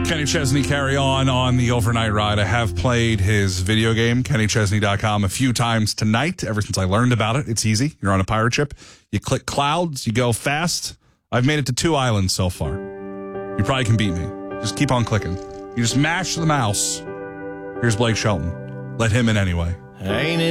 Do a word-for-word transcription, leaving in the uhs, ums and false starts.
Kenny Chesney, carry on on the overnight ride. I have played his video game, Kenny Chesney dot com, a few times tonight, ever since I learned about it. It's easy. You're on a pirate ship. You click clouds. You go fast. I've made it to two islands so far. You probably can beat me. Just keep on clicking. You just mash the mouse. Here's Blake Shelton. Let him in anyway. Ain't it